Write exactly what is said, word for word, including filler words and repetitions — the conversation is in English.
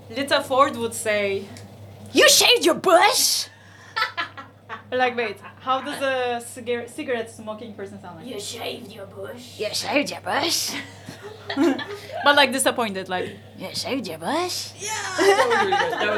Lita Ford would say, You shaved your bush? like, wait, how does a cigar- cigarette smoking person sound like? You shaved your bush? You shaved your bush? But like disappointed, like, You shaved your bush? Yeah, that was really good. That was